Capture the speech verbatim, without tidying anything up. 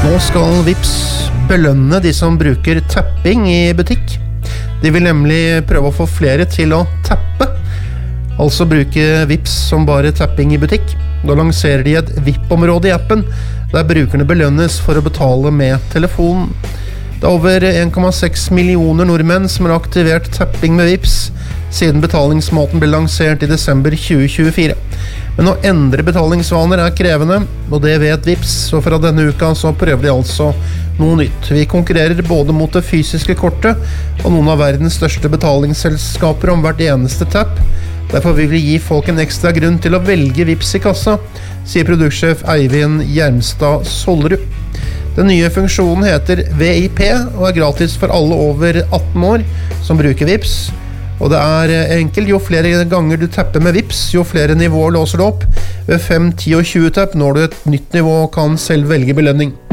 Nå skal Vipps belønne de som bruker tapping i butikk. De vil nemlig prøve å få flere til å tappe, altså bruke Vipps som bare tapping i butikk. Da lanserer de et V I P-område i appen, der brukerne belønnes for å betale med telefonen. Det er over en komma seks millioner nordmenn som har aktivert tapping med Vipps siden betalingsmåten ble lansert i desember tjue tjuefire. Men å endre betalingsvaner er krevende, og det vet Vipps, så fra denne uka så prøver de altså noe nytt. Vi konkurrerer både mot det fysiske kortet og noen av verdens største betalingsselskaper om hvert eneste tapp. Derfor vil vi gi folk en ekstra grunn til å velge Vipps i kassa, sier produktsjef Eivind Gjermstad Sollerud. Den nye funksjonen heter V I P og er gratis for alle over atten år som bruker Vipps. Og det er enkelt, jo flere ganger du tapper med Vipps, jo flere nivåer låser du opp. Ved fem, ti og tjue tapp når du et nytt nivå og kan selv velge belønning.